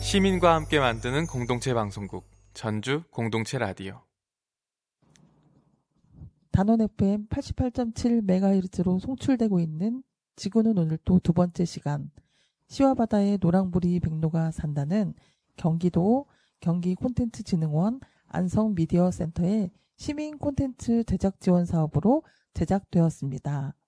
시민과 함께 만드는 공동체 방송국 전주 공동체 라디오. 단원 FM 88.7MHz로 송출되고 있는 지구는 오늘 또 두 번째 시간, 시와 바다의 노랑부리 백로가 산다는 경기도 경기콘텐츠진흥원 안성미디어센터의 시민 콘텐츠 제작 지원 사업으로 제작되었습니다.